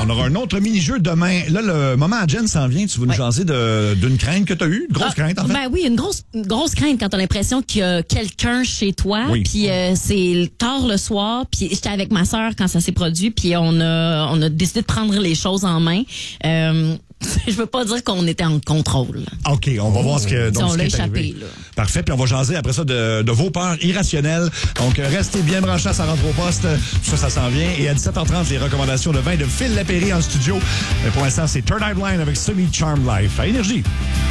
On aura un autre mini-jeu demain. Là, le moment à Jen s'en vient. Tu veux nous jaser d'une crainte que tu as eue? Une grosse crainte, en fait? Ben oui, une grosse crainte quand t'as l'impression qu'il y a quelqu'un chez toi. Oui. Puis c'est tard le soir. Puis j'étais avec ma sœur quand ça s'est produit. Puis on a décidé de prendre les choses en main. Je veux pas dire qu'on était en contrôle. OK, on va voir ce que on l'a est échappé, arrivé. là. Parfait, puis on va jaser après ça de vos peurs irrationnelles. Donc, restez bien branchés, ça rentre au poste. Tout ça s'en vient. Et à 17h30, les recommandations de vin de Phil Lapéry en studio. Mais pour l'instant, c'est Third Eye Blind avec Semi Charm Life à Énergie.